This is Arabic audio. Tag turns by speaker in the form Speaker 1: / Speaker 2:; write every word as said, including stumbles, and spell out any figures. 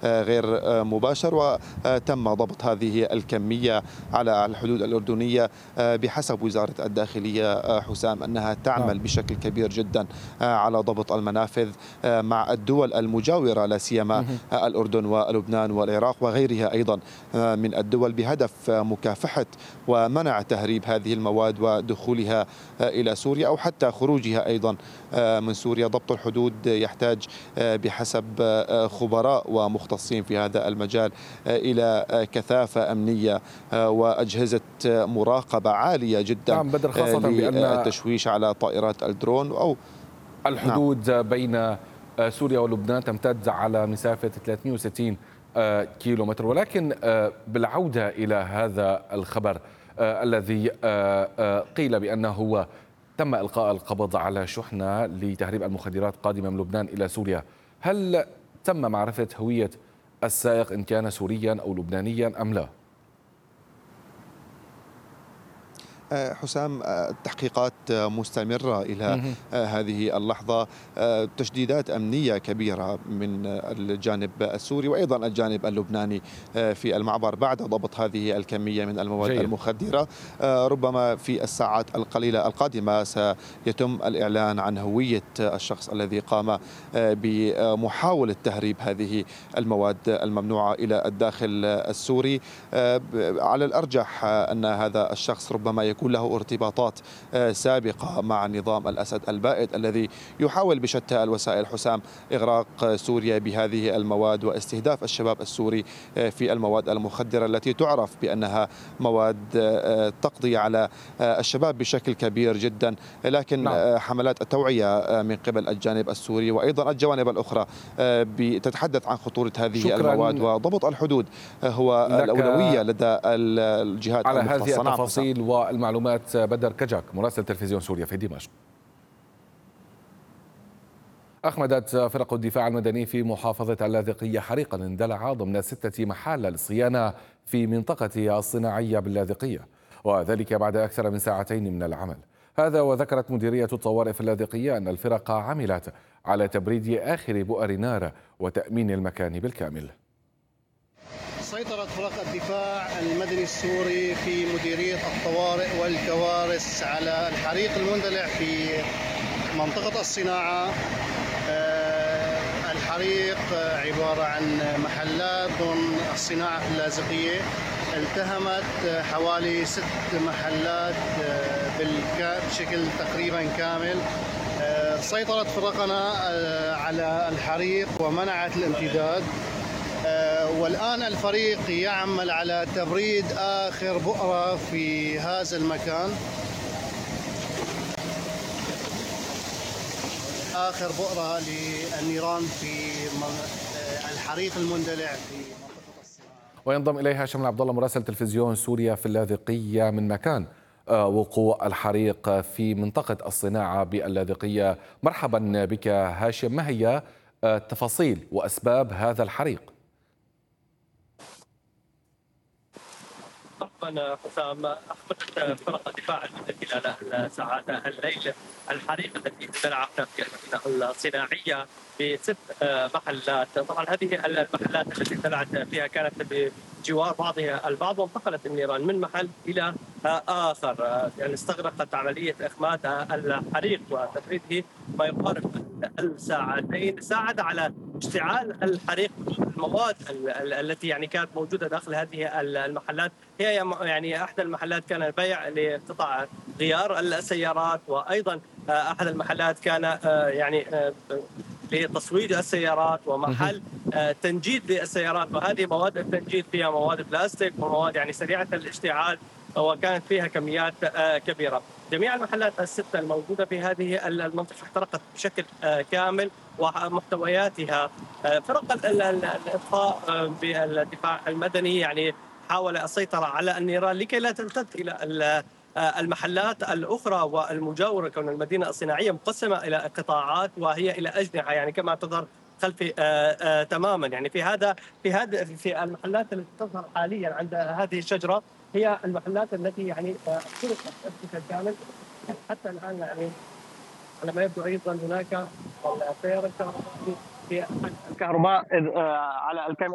Speaker 1: غير مباشر، وتم ضبط هذه الكمية على الحدود الأردنية بحسب وزارة الداخلية حسام أنها تعمل
Speaker 2: نعم.
Speaker 1: بشكل كبير جدا على ضبط المنافذ مع الدول المجاورة، لا سيما الأردن ولبنان والعراق وغيرها أيضا من الدول، بهدف مكافحة ومنع تهريب هذه المواد ودخولها إلى سوريا أو حتى خروجها أيضا من سوريا. ضبط الحدود يحتاج بحسب خبراء ومختصين في هذا المجال إلى كثافة أمنية وأجهزة مراقبة عالية جدا
Speaker 2: نعم بدر، خاصة بأن
Speaker 1: للتشويش على طائرات الدرون أو نعم.
Speaker 2: الحدود بين سوريا ولبنان تمتد على مسافة ثلاثمئة وستين كيلو متر، ولكن بالعودة إلى هذا الخبر الذي قيل بأنه تم إلقاء القبض على شحنة لتهريب المخدرات قادمة من لبنان إلى سوريا، هل تم معرفة هوية السائق إن كان سوريا أو لبنانيا أم لا؟
Speaker 1: حسام، التحقيقات مستمرة إلى هذه اللحظة، تشديدات أمنية كبيرة من الجانب السوري وأيضا الجانب اللبناني في المعبر بعد ضبط هذه الكمية من المواد
Speaker 2: جيد.
Speaker 1: المخدرة. ربما في الساعات القليلة القادمة سيتم الإعلان عن هوية الشخص الذي قام بمحاولة تهريب هذه المواد الممنوعة إلى الداخل السوري. على الأرجح أن هذا الشخص ربما يكون يكون له ارتباطات سابقة مع نظام الأسد البائد الذي يحاول بشتى الوسائل حسام إغراق سوريا بهذه المواد واستهداف الشباب السوري في المواد المخدرة التي تعرف بأنها مواد تقضي على الشباب بشكل كبير جدا. لكن نعم. حملات التوعية من قبل الجانب السوري وأيضا الجوانب الأخرى تتحدث عن خطورة هذه
Speaker 2: شكراً.
Speaker 1: المواد، وضبط الحدود هو الأولوية لدى الجهات
Speaker 2: على
Speaker 1: المختصة.
Speaker 2: هذه التفاصيل والمعلومات بدر كجك مراسل تلفزيون سوريا في دمشق. أخمدت فرق الدفاع المدني في محافظة اللاذقية حريقا اندلع ضمن ستة محال للصيانة في منطقة الصناعية باللاذقية، وذلك بعد أكثر من ساعتين من العمل. هذا وذكرت مديرية الطوارئ في اللاذقية أن الفرق عملت على تبريد آخر بؤر نار وتأمين المكان بالكامل.
Speaker 3: سيطرت فرق الدفاع المدني السوري في مديرية الطوارئ والكوارث على الحريق المندلع في منطقة الصناعة. الحريق عبارة عن محلات ضمن الصناعة في اللاذقية، التهمت حوالي ست محلات بشكل تقريبا كامل. سيطرت فرقنا على الحريق ومنعت الامتداد، والآن الفريق يعمل على تبريد آخر بؤرة في هذا المكان، آخر بؤرة للنيران في الحريق المندلع في منطقة الصناعة.
Speaker 2: وينضم إليها هاشم عبد الله مراسل تلفزيون سوريا في اللاذقية من مكان وقوع الحريق في منطقة الصناعة باللاذقية. مرحبا بك هاشم، ما هي تفاصيل وأسباب هذا الحريق؟
Speaker 4: طبعا حسام، اخبرت فرق الدفاع المدني خلال ساعات الليل الحريق الذي اندلع في الصناعيه بست محلات. طبعا هذه المحلات التي اندلعت فيها كانت بجوار بعضها البعض، وانتقلت النيران من محل الى اخر. يعني استغرقت عمليه اخماد الحريق وتفريده ما يقارب الساعتين، ساعد على اشتعال الحريق. المواد التي يعني كانت موجوده داخل هذه المحلات هي يعني احدى المحلات كان بيع لقطع غيار السيارات، وايضا احد المحلات كان يعني لتصويد السيارات ومحل تنجيد للسيارات، وهذه مواد التنجيد فيها مواد بلاستيك ومواد يعني سريعه الاشتعال، وكانت فيها كميات كبيره. جميع المحلات السته الموجوده في هذه المنطقه احترقت بشكل كامل ومحتوياتها. فرق الاطفاء بالدفاع المدني يعني حاول السيطره على النيران لكي لا تمتد الى المحلات الاخرى والمجاوره، كون المدينه الصناعيه مقسمه الى قطاعات وهي الى اجنحه، يعني كما تظهر خلفي تماما. يعني في هذا في هذا في المحلات التي تظهر حاليا عند هذه الشجره هي المحلات التي يعني سرقت بشكل كامل حتى الان. يعني على ما يبدو ايضا هناك التيار الكهربائي في الكهرباء على الكاميرا